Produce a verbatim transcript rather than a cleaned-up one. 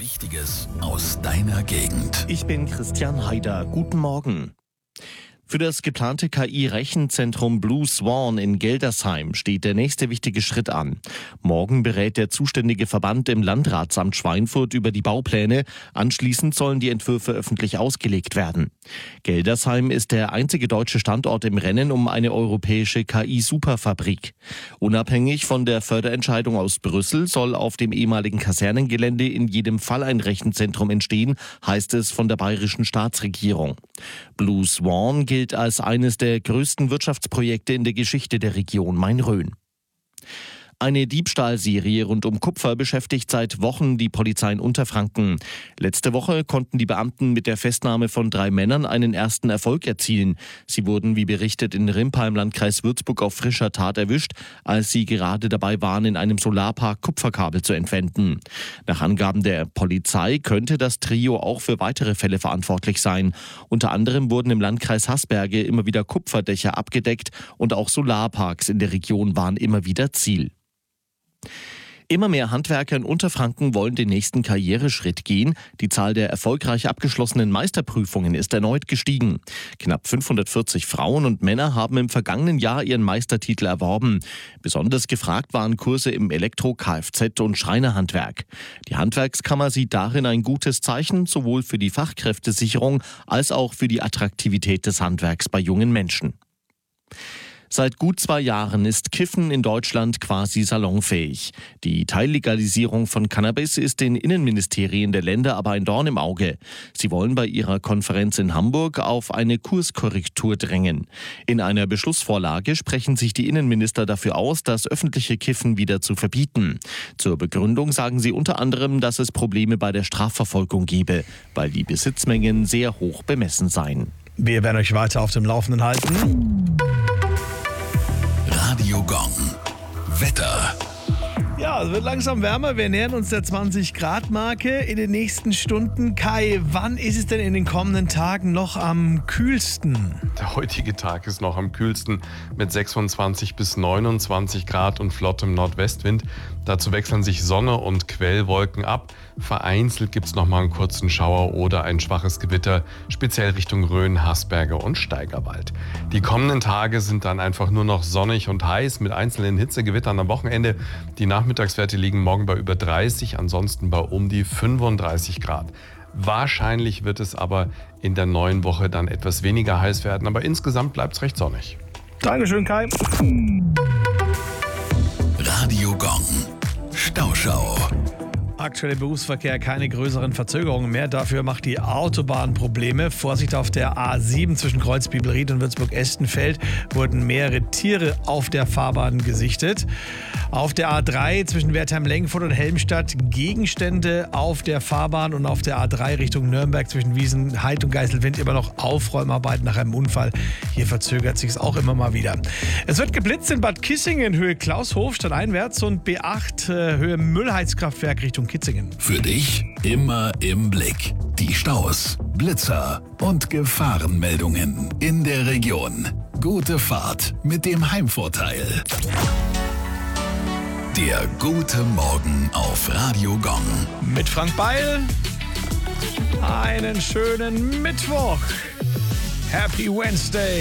Wichtiges aus deiner Gegend. Ich bin Christian Haider. Guten Morgen. Für das geplante K I-Rechenzentrum Blue Swan in Geldersheim steht der nächste wichtige Schritt an. Morgen berät der zuständige Verband im Landratsamt Schweinfurt über die Baupläne. Anschließend sollen die Entwürfe öffentlich ausgelegt werden. Geldersheim ist der einzige deutsche Standort im Rennen um eine europäische K I-Superfabrik. Unabhängig von der Förderentscheidung aus Brüssel soll auf dem ehemaligen Kasernengelände in jedem Fall ein Rechenzentrum entstehen, heißt es von der bayerischen Staatsregierung. Blue Swan gilt als eines der größten Wirtschaftsprojekte in der Geschichte der Region Main-Rhön. Eine Diebstahlserie rund um Kupfer beschäftigt seit Wochen die Polizei in Unterfranken. Letzte Woche konnten die Beamten mit der Festnahme von drei Männern einen ersten Erfolg erzielen. Sie wurden, wie berichtet, in Rimpa im Landkreis Würzburg auf frischer Tat erwischt, als sie gerade dabei waren, in einem Solarpark Kupferkabel zu entwenden. Nach Angaben der Polizei könnte das Trio auch für weitere Fälle verantwortlich sein. Unter anderem wurden im Landkreis Haßberge immer wieder Kupferdächer abgedeckt und auch Solarparks in der Region waren immer wieder Ziel. Immer mehr Handwerker in Unterfranken wollen den nächsten Karriereschritt gehen. Die Zahl der erfolgreich abgeschlossenen Meisterprüfungen ist erneut gestiegen. Knapp fünfhundertvierzig Frauen und Männer haben im vergangenen Jahr ihren Meistertitel erworben. Besonders gefragt waren Kurse im Elektro-, Kfz- und Schreinerhandwerk. Die Handwerkskammer sieht darin ein gutes Zeichen, sowohl für die Fachkräftesicherung als auch für die Attraktivität des Handwerks bei jungen Menschen. Seit gut zwei Jahren ist Kiffen in Deutschland quasi salonfähig. Die Teillegalisierung von Cannabis ist den Innenministerien der Länder aber ein Dorn im Auge. Sie wollen bei ihrer Konferenz in Hamburg auf eine Kurskorrektur drängen. In einer Beschlussvorlage sprechen sich die Innenminister dafür aus, das öffentliche Kiffen wieder zu verbieten. Zur Begründung sagen sie unter anderem, dass es Probleme bei der Strafverfolgung gebe, weil die Besitzmengen sehr hoch bemessen seien. Wir werden euch weiter auf dem Laufenden halten. Radio Gong. Wetter. Ja, es wird langsam wärmer. Wir nähern uns der zwanzig Grad Marke in den nächsten Stunden. Kai, wann ist es denn in den kommenden Tagen noch am kühlsten? Der heutige Tag ist noch am kühlsten mit sechsundzwanzig bis neunundzwanzig Grad und flottem Nordwestwind. Dazu wechseln sich Sonne und Quellwolken ab. Vereinzelt gibt es noch mal einen kurzen Schauer oder ein schwaches Gewitter, speziell Richtung Rhön, Haßberge und Steigerwald. Die kommenden Tage sind dann einfach nur noch sonnig und heiß mit einzelnen Hitzegewittern am Wochenende. Die Nachmittagswerte liegen morgen bei über dreißig, ansonsten bei um die fünfunddreißig Grad. Wahrscheinlich wird es aber in der neuen Woche dann etwas weniger heiß werden, aber insgesamt bleibt es recht sonnig. Dankeschön, Kai. Radio Gong. Stauschau. Aktuell im Berufsverkehr keine größeren Verzögerungen mehr. Dafür macht die Autobahn Probleme. Vorsicht auf der A sieben zwischen Kreuzbibelried und Würzburg-Estenfeld wurden mehrere Tiere auf der Fahrbahn gesichtet. Auf der A drei zwischen Wertheim-Lengfurt und Helmstadt Gegenstände auf der Fahrbahn und auf der A drei Richtung Nürnberg zwischen Wiesenheid und Geiselwind immer noch Aufräumarbeiten nach einem Unfall. Hier verzögert sich es auch immer mal wieder. Es wird geblitzt in Bad Kissingen Höhe Klaushof stadteinwärts und B acht Höhe Müllheizkraftwerk Richtung Kitzingen. Für dich immer im Blick. Die Staus, Blitzer und Gefahrenmeldungen in der Region. Gute Fahrt mit dem Heimvorteil. Der gute Morgen auf Radio Gong. Mit Frank Beil. Einen schönen Mittwoch. Happy Wednesday.